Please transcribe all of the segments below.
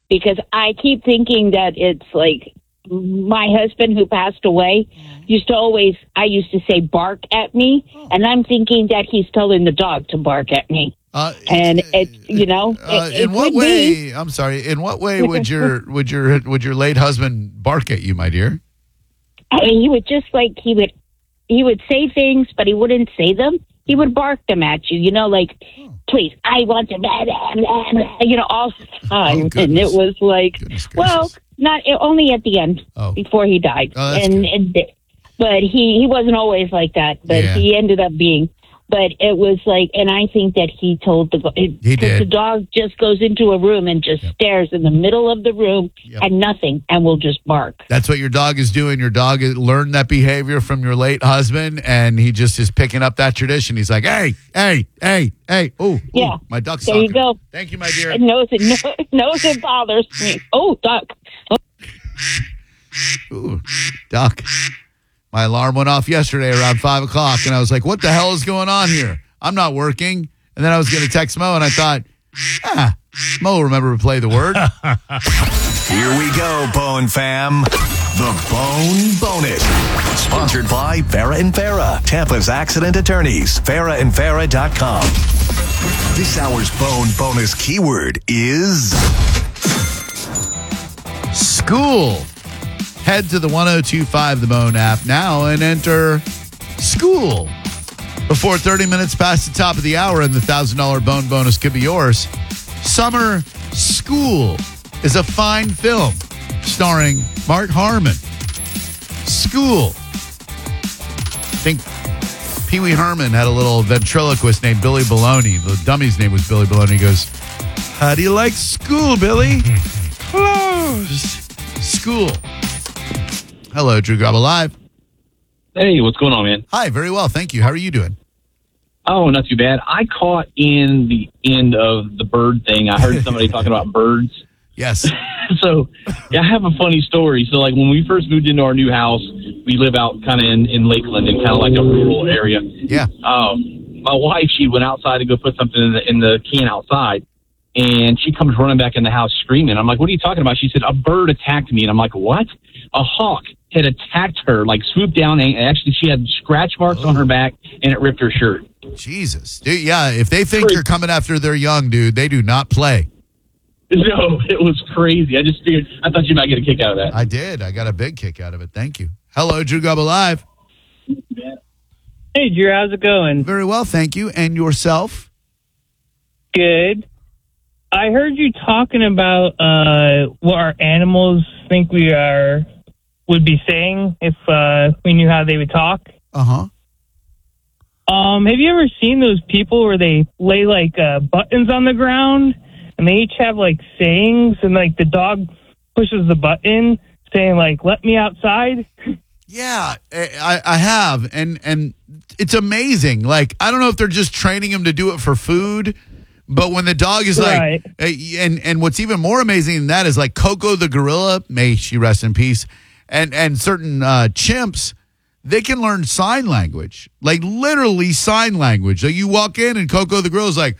because I keep thinking that it's like my husband who passed away I used to say bark at me, and I'm thinking that he's telling the dog to bark at me. In what way? I'm sorry. In what way would your late husband bark at you, my dear? He would just he would say things, but he wouldn't say them. He would bark them at you, please, I want to, all the time. And it was like, not only at the end before he died. But he wasn't always like that, but he ended up being. But it was like, and I think that he told the dog just goes into a room and just stares in the middle of the room and nothing and will just bark. That's what your dog is doing. Your dog learned that behavior from your late husband, and he just is picking up that tradition. He's like, hey. Oh, yeah. My duck's there talking. You go. Thank you, my dear. It knows it bothers me. Oh, duck. Ooh, duck. My alarm went off yesterday around 5 o'clock, and I was like, what the hell is going on here? I'm not working. And then I was going to text Mo, and I thought, Mo will remember to play the word. Here we go, Bone fam. The Bone Bonus. Sponsored by Farah and Farah, Tampa's accident attorneys. FarahandFarah.com. This hour's Bone Bonus keyword is school. Head to the 1025 The Bone app now and enter school. Before 30 minutes past the top of the hour and the $1,000 Bone Bonus could be yours. Summer School is a fine film starring Mark Harmon. School. I think Pee Wee Herman had a little ventriloquist named Billy Baloney. The dummy's name was Billy Baloney. He goes, how do you like school, Billy? Closed. School. Hello, Drew Garbo Live. Hey, what's going on, man? Hi, very well, thank you. How are you doing? Oh, not too bad. I caught in the end of the bird thing. I heard somebody talking about birds. Yes. So, I have a funny story. So, like, when we first moved into our new house, we live out kind of in Lakeland, in kind of like a rural area. Yeah. My wife, she went outside to go put something in the can outside, and she comes running back in the house screaming. I'm like, what are you talking about? She said, a bird attacked me. And I'm like, what? A hawk had attacked her, like swooped down, and actually she had scratch marks on her back, and it ripped her shirt. Jesus. Dude, yeah, if they think you're coming after their young, dude, they do not play. No, it was crazy. I thought you might get a kick out of that. I did. I got a big kick out of it. Thank you. Hello, Drew Garbo Live. Hey, Drew, how's it going? Very well, thank you. And yourself? Good. I heard you talking about what our animals think would be saying if we knew how they would talk. Uh-huh. Have you ever seen those people where they lay like buttons on the ground and they each have like sayings and like the dog pushes the button saying like, let me outside? Yeah, I have. And it's amazing. Like, I don't know if they're just training him to do it for food, but when the dog is like, and what's even more amazing than that is like Coco the gorilla, may she rest in peace, and certain chimps, they can learn sign language, like literally sign language. So you walk in and Coco the gorilla's like,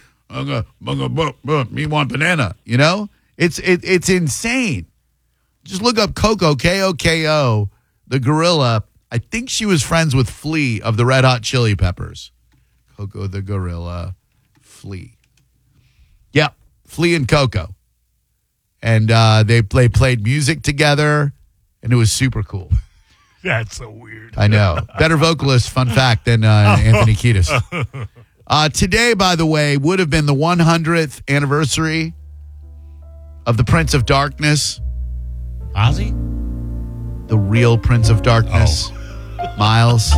me want banana, you know? It's insane. Just look up Coco, Koko, the gorilla. I think she was friends with Flea of the Red Hot Chili Peppers. Coco the gorilla, Flea. Yeah, Flea and Coco. And they played music together, and it was super cool. That's so weird. I know. Better vocalist, fun fact, than Anthony Kiedis. Today, by the way, would have been the 100th anniversary of the Prince of Darkness. Ozzy? The real Prince of Darkness. Miles.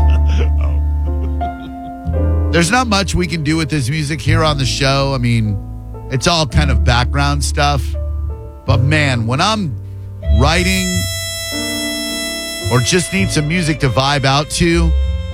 There's not much we can do with his music here on the show. I mean, it's all kind of background stuff. But man, when I'm writing or just need some music to vibe out to,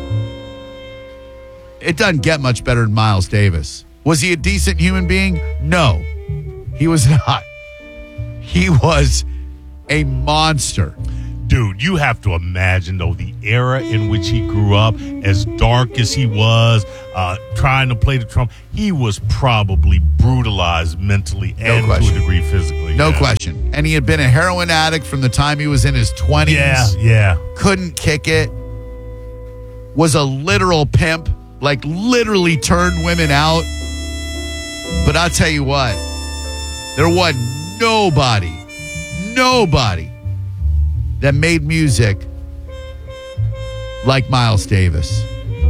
it doesn't get much better than Miles Davis. Was he a decent human being? No, he was not. He was a monster. Dude, you have to imagine, though, the era in which he grew up, as dark as he was, trying to play the trumpet, he was probably brutalized mentally and to a degree physically. No question. And he had been a heroin addict from the time he was in his 20s. Yeah. Couldn't kick it. Was a literal pimp. Like, literally turned women out. But I'll tell you what. There wasn't nobody that made music like Miles Davis.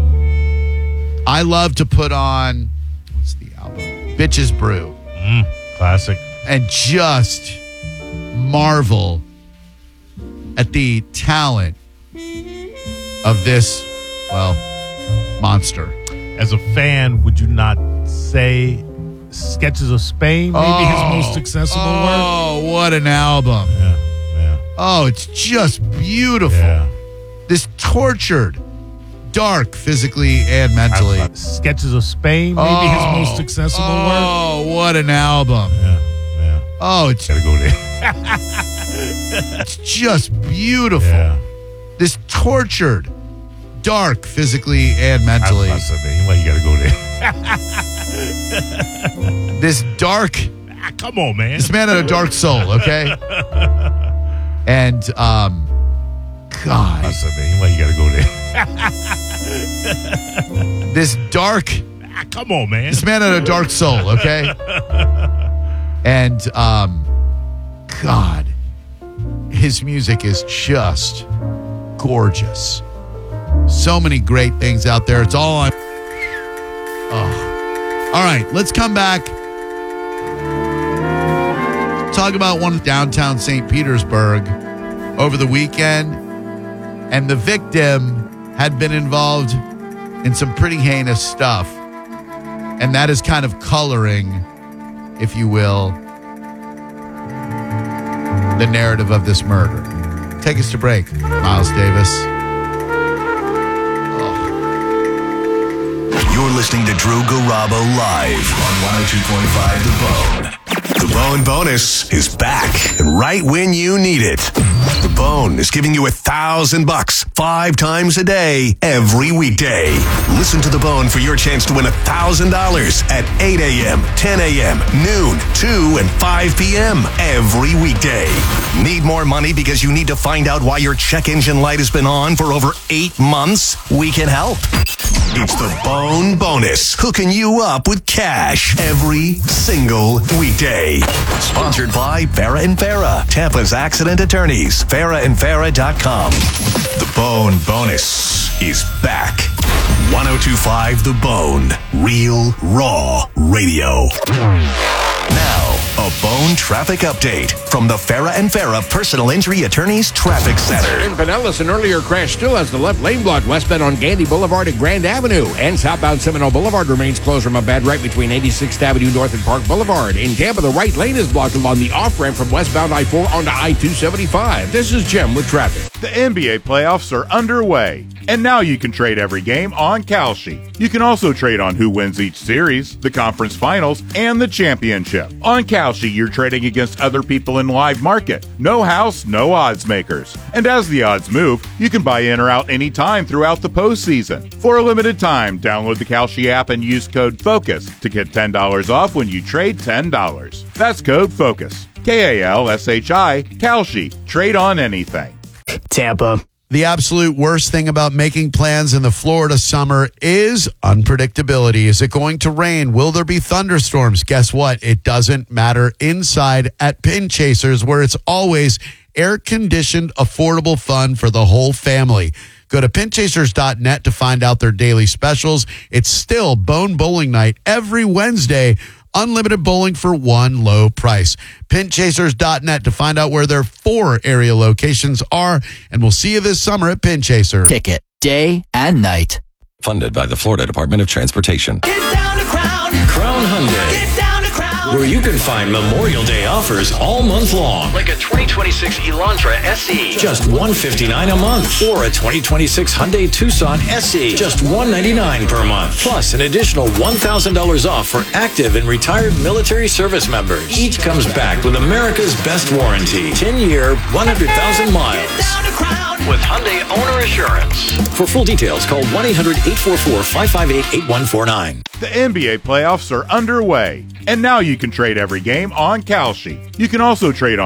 I love to put on, what's the album? Bitches Brew. Classic. And just marvel at the talent of this, monster. As a fan, would you not say Sketches of Spain maybe his most successful work? Oh, what an album. Yeah. Oh, it's just beautiful. Yeah. This tortured, dark physically and mentally. Sketches of Spain maybe his most successful work? Oh, what an album. Yeah. Oh, it's Gotta go there. It's just beautiful. Yeah. This tortured, dark physically and mentally. I said, man, you gotta go there. This dark. Come on, man. This man had a dark soul, okay? And, God. I said, man, you gotta go there. This dark. Come on, man. This man had a dark soul, okay? And, God. His music is just gorgeous. So many great things out there. It's all on. Oh. All right, let's come back. Talk about one in downtown St. Petersburg over the weekend. And the victim had been involved in some pretty heinous stuff. And that is kind of coloring, if you will, the narrative of this murder. Take us to break, Miles Davis. You're listening to Drew Garabo live on 102.5 The Bone. The Bone Bonus is back, and right when you need it. The Bone is giving you $1,000 5 times a day, every weekday. Listen to The Bone for your chance to win $1,000 at 8 a.m., 10 a.m., noon, 2, and 5 p.m. every weekday. Need more money because you need to find out why your check engine light has been on for over 8 months? We can help. It's the Bone Bonus, hooking you up with cash every single weekday. Sponsored by Farah and Farah, Tampa's accident attorneys. FarahandFarah.com. The Bone Bonus is back. 102.5 The Bone, real raw radio. Now, a Bone traffic update from the Farah and Farah Personal Injury Attorneys Traffic Center. In Pinellas, an earlier crash still has the left lane blocked westbound on Gandy Boulevard and Grand Avenue. And southbound Seminole Boulevard remains closed from a bad right between 86th Avenue North and Park Boulevard. In Tampa, the right lane is blocked along the off-ramp from westbound I-4 onto I-275. This is Jim with traffic. The NBA playoffs are underway, and now you can trade every game on Kalshi. You can also trade on who wins each series, the conference finals, and the championship. On Kalshi, you're trading against other people in live market. No house, no odds makers. And as the odds move, you can buy in or out anytime throughout the postseason. For a limited time, download the Kalshi app and use code FOCUS to get $10 off when you trade $10. That's code FOCUS. Kalshi. Kalshi. Trade on anything. Tampa. The absolute worst thing about making plans in the Florida summer is unpredictability. Is it going to rain? Will there be thunderstorms? Guess what? It doesn't matter inside at Pin Chasers, where it's always air-conditioned, affordable fun for the whole family. Go to pinchasers.net to find out their daily specials. It's still Bone Bowling Night every Wednesday. Unlimited bowling for one low price. Pinchasers.net to find out where their 4 area locations are. And we'll see you this summer at Pin Chaser. Ticket, day and night. Funded by the Florida Department of Transportation. Get down to Crown. Crown Hyundai. Get down to Crown. where you can find Memorial Day offers all month long. Like a 2026 Elantra SE, just $159 a month. Or a 2026 Hyundai Tucson SE, just $199 per month. Plus an additional $1,000 off for active and retired military service members. Each comes back with America's best warranty. 10-year, 100,000 miles. With Hyundai Owner Assurance. For full details, call 1-800-844-558-8149. The NBA playoffs are underway, and now you can trade every game on Kalshi. You can also trade on